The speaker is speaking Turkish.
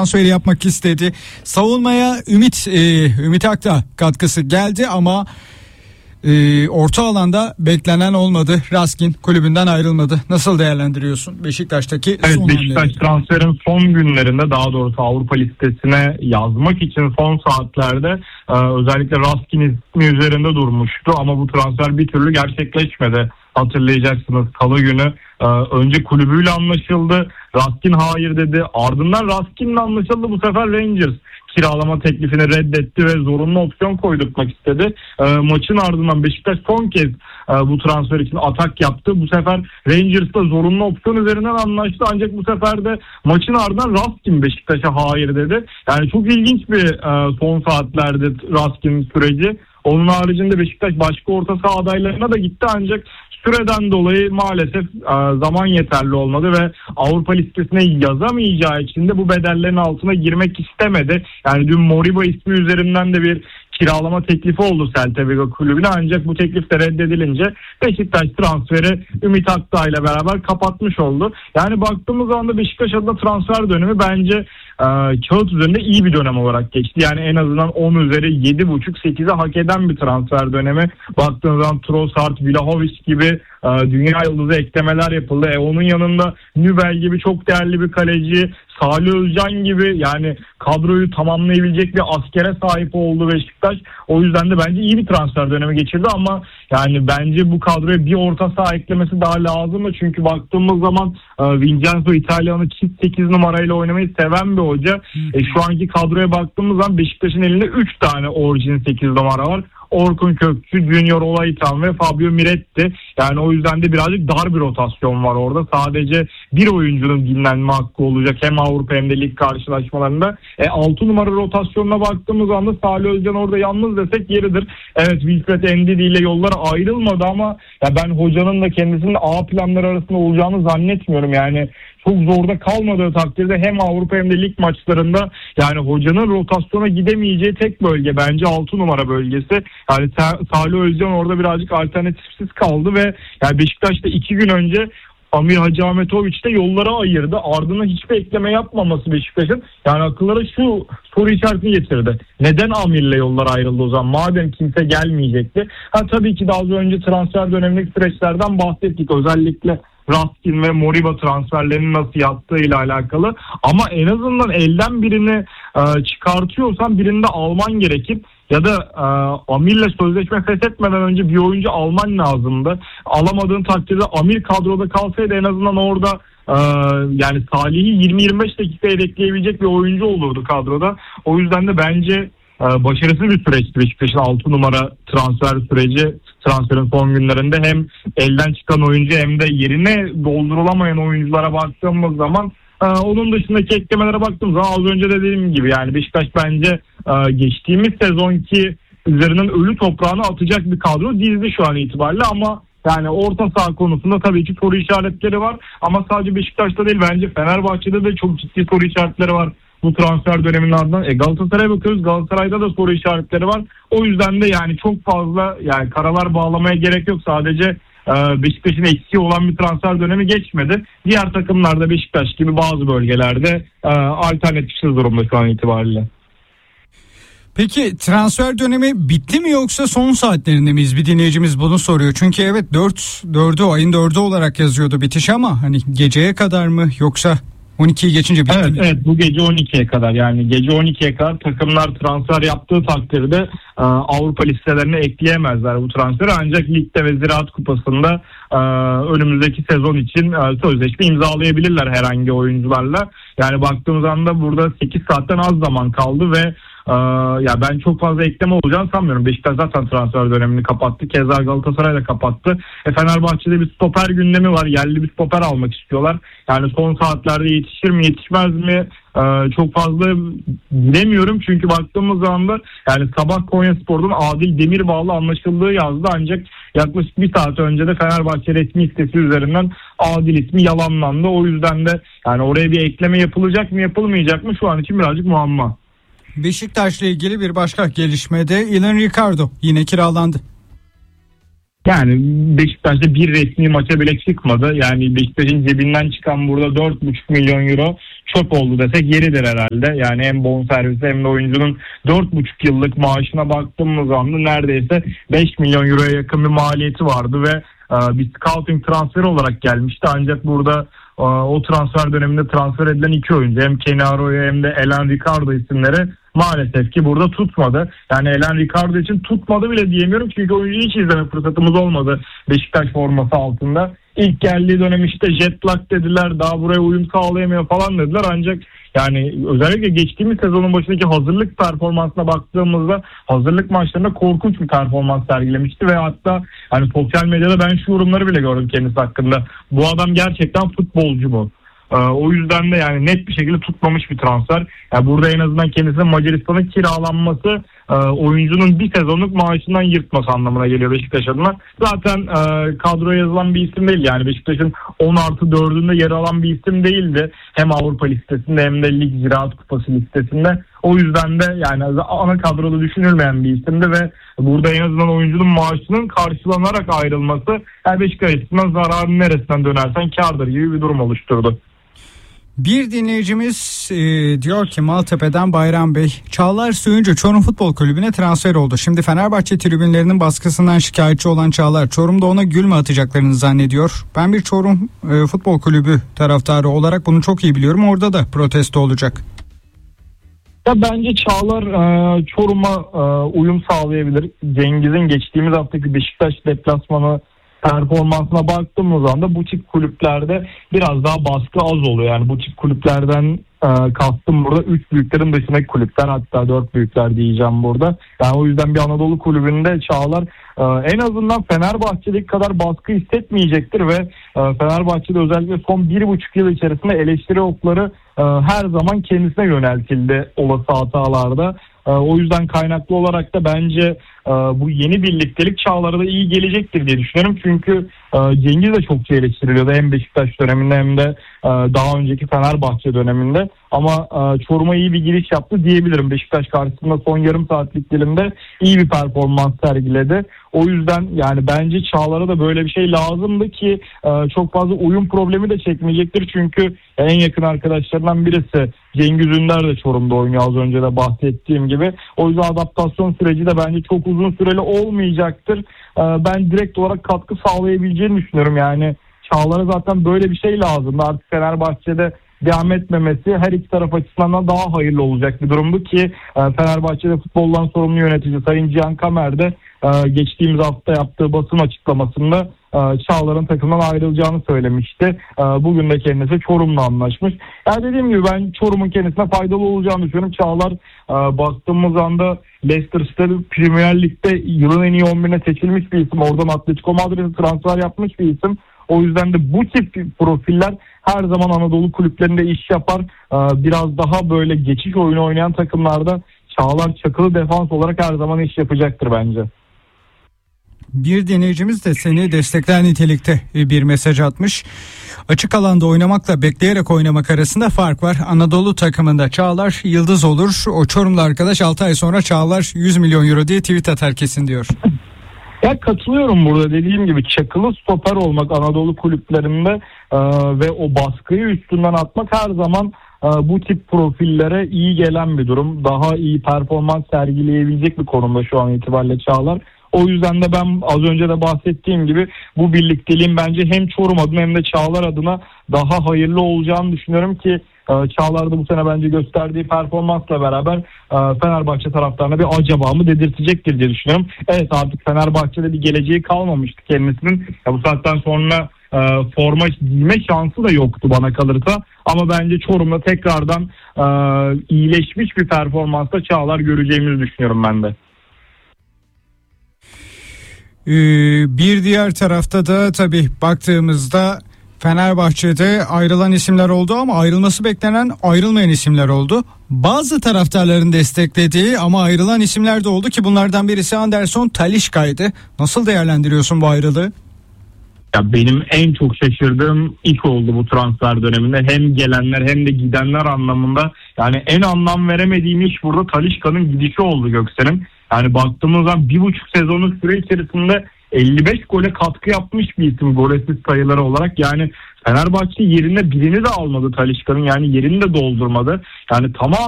transferi yapmak istedi. Savunmaya Ümit Akdağ katkısı geldi ama orta alanda beklenen olmadı. Raskin kulübünden ayrılmadı. Nasıl değerlendiriyorsun Beşiktaş'taki son hamleleri? Beşiktaş transferin son günlerinde, daha doğrusu Avrupa listesine yazmak için son saatlerde özellikle Raskin ismi üzerinde durmuştu ama bu transfer bir türlü gerçekleşmedi. Hatırlayacaksınız, Salı günü önce kulübüyle anlaşıldı. Raskin hayır dedi. Ardından Raskin'le anlaşıldı. Bu sefer Rangers kiralama teklifini reddetti ve zorunlu opsiyon koydurtmak istedi. Maçın ardından Beşiktaş son kez bu transfer için atak yaptı. Bu sefer Rangers'la zorunlu opsiyon üzerinden anlaştı. Ancak bu sefer de maçın ardından Raskin Beşiktaş'a hayır dedi. Yani çok ilginç bir son saatlerde Raskin süreci. Onun haricinde Beşiktaş başka orta saha adaylarına da gitti ancak süreden dolayı maalesef zaman yeterli olmadı ve Avrupa listesine yazamayacağı için de bu bedellerin altına girmek istemedi. Yani dün Moriba ismi üzerinden de bir kiralama teklifi oldu Celta Vigo kulübüne, ancak bu teklif de reddedilince Beşiktaş transferi Ümit Akdağ ile beraber kapatmış oldu. Yani baktığımız zaman da Beşiktaş adına transfer dönemi bence kağıt üzerinde iyi bir dönem olarak geçti. Yani en azından 10 üzeri 7.5-8'e hak eden bir transfer dönemi. Baktığınız zaman Trossard, Vlahovic gibi dünya yıldızı eklemeler yapıldı. Onun yanında Nübel gibi çok değerli bir kaleci, Salih Özcan gibi yani kadroyu tamamlayabilecek bir askere sahip oldu Beşiktaş. O yüzden de bence iyi bir transfer dönemi geçirdi ama yani bence bu kadroya bir orta saha eklemesi daha lazım. Çünkü baktığımız zaman Vincenzo İtalyan'ı çift 8 numarayla oynamayı seven bir hoca. Şu anki kadroya baktığımız zaman Beşiktaş'ın elinde 3 tane orijin 8 numara var. Orkun Kökçü, Junior Olaitan ve Fabio Miretti. Yani o yüzden de birazcık dar bir rotasyon var orada. Sadece bir oyuncunun dinlenme hakkı olacak hem Avrupa hem de lig karşılaşmalarında. 6 numara rotasyonuna baktığımız anda Salih Özcan orada yalnız desek yeridir. Evet, Wilfred Ndidi ile yolları ayrılmadı ama ya ben hocanın da kendisinin A planları arasında olacağını zannetmiyorum. Yani çok zorda kalmadığı takdirde hem Avrupa hem de lig maçlarında yani hocanın rotasyona gidemeyeceği tek bölge bence 6 numara bölgesi. Yani Salih Özcan orada birazcık alternatifsiz kaldı ve yani Beşiktaş'ta 2 gün önce Amir Hacıahmetoviç de yollara ayırdı. Ardından hiçbir ekleme yapmaması Beşiktaş'ın yani akıllara şu soru işaretini getirdi. Neden Amir'le yollara ayrıldı o zaman? Madem kimse gelmeyecekti. Tabii ki daha önce transfer dönemindeki süreçlerden bahsettik. Özellikle Raskin ve Moriba transferlerinin nasıl yattığıyla alakalı. Ama en azından elden birini çıkartıyorsan birini de alman gerekip ya da Amir'le sözleşme feshetmeden önce bir oyuncu alman lazımdı. Alamadığın takdirde Amir kadroda kalsaydı en azından orada yani Salih'i 20-25 dakikaya bekleyebilecek bir oyuncu olurdu kadroda. O yüzden de bence başarısız bir süreçti Beşiktaş'ın 6 numara transfer süreci. Transferin son günlerinde hem elden çıkan oyuncu hem de yerine doldurulamayan oyunculara baktığımız zaman onun dışındaki eklemelere baktığımız zaman az önce de dediğim gibi yani Beşiktaş bence geçtiğimiz sezonki üzerinden ölü toprağını atacak bir kadro dizdi şu an itibariyle ama yani orta saha konusunda tabii ki soru işaretleri var ama sadece Beşiktaş'ta değil bence Fenerbahçe'de de çok ciddi soru işaretleri var. Bu transfer döneminin ardından Galatasaray'a bakıyoruz. Galatasaray'da da soru işaretleri var. O yüzden de yani çok fazla yani karalar bağlamaya gerek yok. Sadece Beşiktaş'ın eksiği olan bir transfer dönemi geçmedi. Diğer takımlarda Beşiktaş gibi bazı bölgelerde alternatifsiz durumda şu an itibariyle. Peki transfer dönemi bitti mi yoksa son saatlerinde miyiz? Bir dinleyicimiz bunu soruyor. Çünkü evet ayın 4'ü olarak yazıyordu bitiş ama hani geceye kadar mı yoksa 12'yi geçince bitti mi? Evet, bu gece 12'ye kadar yani gece 12'ye kadar takımlar transfer yaptığı takdirde Avrupa listelerine ekleyemezler bu transferi ancak ligde ve Ziraat Kupası'nda önümüzdeki sezon için sözleşme imzalayabilirler herhangi oyuncularla. Yani baktığımız anda burada 8 saatten az zaman kaldı ve ya ben çok fazla ekleme olacağını sanmıyorum. Beşiktaş zaten transfer dönemini kapattı. Keza Galatasaray da kapattı. Fenerbahçe'de bir stoper gündemi var. Yerli bir stoper almak istiyorlar. Yani son saatlerde yetişir mi yetişmez mi çok fazla bilemiyorum. Çünkü baktığımız zaman da yani sabah Konyaspor'dan Adil Demirbağ'la anlaşıldığı yazdı. Ancak yaklaşık bir saat önce de Fenerbahçe resmi sitesi üzerinden Adil ismi yalanlandı. O yüzden de yani oraya bir ekleme yapılacak mı yapılmayacak mı şu an için birazcık muamma. Beşiktaş'la ilgili bir başka gelişmede Ilan Ricardo yine kiralandı. Yani Beşiktaş'ta bir resmi maça bile çıkmadı. Yani Beşiktaş'ın cebinden çıkan burada 4,5 milyon euro çöp oldu desek yeridir herhalde. Yani hem bonservisi hem de oyuncunun 4,5 yıllık maaşına baktığımız anda neredeyse 5 milyon euroya yakın bir maliyeti vardı ve bir scouting transferi olarak gelmişti. Ancak burada o transfer döneminde transfer edilen iki oyuncu, hem Kenny Arroyo hem de Elen Ricardo isimleri maalesef ki burada tutmadı. Yani Elen Ricardo için tutmadı bile diyemiyorum çünkü oyuncuyu hiç izleme fırsatımız olmadı Beşiktaş forması altında. İlk geldiği dönem işte jet lag dediler, daha buraya uyum sağlayamıyor falan dediler. Ancak yani özellikle geçtiğimiz sezonun başındaki hazırlık performansına baktığımızda hazırlık maçlarında korkunç bir performans sergilemişti ve hatta hani sosyal medyada ben şu yorumları bile gördüm kendisi hakkında. Bu adam gerçekten futbolcu mu? O yüzden de yani net bir şekilde tutmamış bir transfer. Yani burada en azından kendisine Macaristan'a kiralanması oyuncunun bir sezonluk maaşından yırtması anlamına geliyor Beşiktaş adına. Zaten kadroya yazılan bir isim değil, yani Beşiktaş'ın 10+4'ünde yer alan bir isim değildi. Hem Avrupa listesinde hem de Lig Ziraat Kupası listesinde. O yüzden de yani ana kadroda düşünülmeyen bir isimdi ve burada en azından oyuncunun maaşının karşılanarak ayrılması yani Beşiktaş açısından zararın neresinden dönersen kârdır gibi bir durum oluşturdu. Bir dinleyicimiz diyor ki Maltepe'den Bayram Bey, Çağlar Söyüncü Çorum Futbol Kulübü'ne transfer oldu. Şimdi Fenerbahçe tribünlerinin baskısından şikayetçi olan Çağlar, Çorum'da ona gül mü atacaklarını zannediyor. Ben bir Çorum Futbol Kulübü taraftarı olarak bunu çok iyi biliyorum. Orada da protesto olacak. Ya bence Çağlar Çorum'a uyum sağlayabilir. Cengiz'in geçtiğimiz haftaki Beşiktaş deplasmanı performansına baktığımız anda bu tip kulüplerde biraz daha baskı az oluyor. Yani bu tip kulüplerden kastım burada 3 büyüklerin dışındaki kulüpler, hatta 4 büyükler diyeceğim burada. Yani o yüzden bir Anadolu kulübünde Çağlar en azından Fenerbahçe'deki kadar baskı hissetmeyecektir ve Fenerbahçe'de özellikle son 1,5 yıl içerisinde eleştiri okları her zaman kendisine yöneltildi olası hatalarda. O yüzden kaynaklı olarak da bence bu yeni birliktelik Çağlar'a da iyi gelecektir diye düşünüyorum. Çünkü Cengiz de çok eleştiriliyordu hem Beşiktaş döneminde hem de daha önceki Fenerbahçe döneminde. Ama Çorum'a iyi bir giriş yaptı diyebilirim. Beşiktaş karşısında son yarım saatlik dilimde iyi bir performans sergiledi. O yüzden yani bence Çağlar'a da böyle bir şey lazımdı ki çok fazla uyum problemi de çekmeyecektir. Çünkü en yakın arkadaşlarından birisi Cengiz Ünder de Çorum'da oynuyor, az önce de bahsettiğim gibi. O yüzden adaptasyon süreci de bence çok uzun süreli olmayacaktır. Ben direkt olarak katkı sağlayabileceğini düşünüyorum. Yani Çağlar'a zaten böyle bir şey lazımdı. Artık Fenerbahçe'de devam etmemesi her iki taraf açısından daha hayırlı olacak bir durumdu ki Fenerbahçe'de futboldan sorumlu yönetici Sayın Cihan Kamer de geçtiğimiz hafta yaptığı basın açıklamasında Çağlar'ın takımdan ayrılacağını söylemişti. Bugün de kendisi Çorum'la anlaşmış. Yani dediğim gibi ben Çorum'un kendisine faydalı olacağını düşünüyorum. Çağlar baktığımız anda Leicester City Premier Lig'de yılın en iyi 11'ine seçilmiş bir isim. Oradan Atletico Madrid'e transfer yapmış bir isim. O yüzden de bu tip profiller her zaman Anadolu kulüplerinde iş yapar. Biraz daha böyle geçiş oyunu oynayan takımlarda Çağlar çakılı defans olarak her zaman iş yapacaktır bence. Bir dinleyicimiz de seni destekler nitelikte bir mesaj atmış. Açık alanda oynamakla bekleyerek oynamak arasında fark var. Anadolu takımında Çağlar yıldız olur. O Çorumlu arkadaş 6 ay sonra Çağlar 100 milyon euro diye tweet atar kesin diyor. Ya katılıyorum, burada dediğim gibi çakılı stoper olmak Anadolu kulüplerinde ve o baskıyı üstünden atmak her zaman bu tip profillere iyi gelen bir durum. Daha iyi performans sergileyebilecek bir konumda şu an itibariyle Çağlar. O yüzden de ben az önce de bahsettiğim gibi bu birlikteliğin bence hem Çorum adına hem de Çağlar adına daha hayırlı olacağını düşünüyorum ki Çağlar da bu sene bence gösterdiği performansla beraber Fenerbahçe taraftarına bir acaba mı dedirtecektir diye düşünüyorum. Evet, artık Fenerbahçe'de bir geleceği kalmamıştı kendisinin. Bu saatten sonra forma giyme şansı da yoktu bana kalırsa. Ama bence Çorum'da tekrardan iyileşmiş bir performansla Çağlar göreceğimizi düşünüyorum ben de. Bir diğer tarafta da tabii baktığımızda Fenerbahçe'de ayrılan isimler oldu ama ayrılması beklenen ayrılmayan isimler oldu. Bazı taraftarların desteklediği ama ayrılan isimler de oldu ki bunlardan birisi Anderson Talisca'ydı. Nasıl değerlendiriyorsun bu ayrılığı? Ya benim en çok şaşırdığım ilk oldu bu transfer döneminde. Hem gelenler hem de gidenler anlamında. Yani en anlam veremediğim iş burada Talisca'nın gidişi oldu Göksel'in. Yani baktığımız zaman 1,5 sezonluk süre içerisinde 55 gole katkı yapmış bir isim gol asist sayıları olarak. Yani Fenerbahçe yerine birini de almadı Talisca'nın, yani yerini de doldurmadı. Yani tamam.